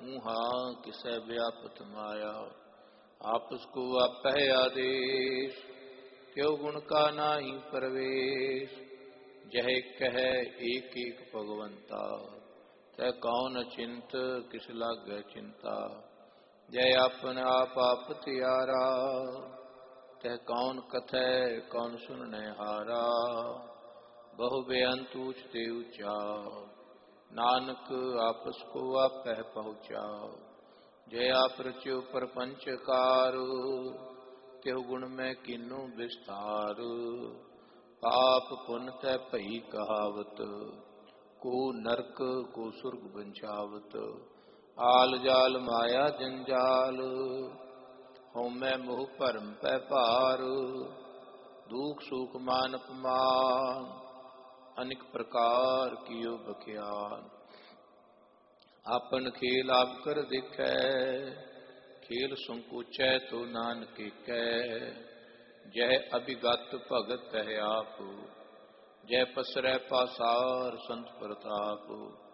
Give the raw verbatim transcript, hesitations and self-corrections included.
ऊहा किसै व्यापत माया। आपस को आपह आदेश क्यों गुण का नाही प्रवेश। जह कह एक एक भगवंता तै कौन चिंत किस लागे चिंता। जय आपन आप आप त्यारा तह कौन कथै कौन सुनने हारा। बहु बेअंत ऊंचते ऊंचा नानक आपस को आपह पहुँचा। जय आप रच्यो प्रपंच कार त्यों गुण में किन्नु विस्तार। पाप पुन तै भई कहावत को नरक को सुर्ग बंचावत। आल जाल माया जंजाल हौमै मोह भरम पै पार। दुख सुख मान अपमान अनेक प्रकार कियो बख्यान। आपन खेल आप कर दिखै खेल संकोचै तो नानक कै। जय अभिगत भगत है आप जय पसरै पासार संत प्रताप।